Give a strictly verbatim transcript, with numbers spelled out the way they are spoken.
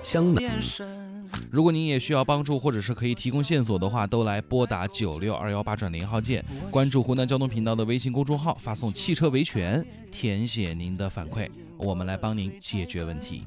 湘南。 如果您也需要帮助，或者是可以提供线索的话，都来拨打九六二一八转零号键，关注湖南交通频道的微信公众号，发送汽车维权，填写您的反馈，我们来帮您解决问题。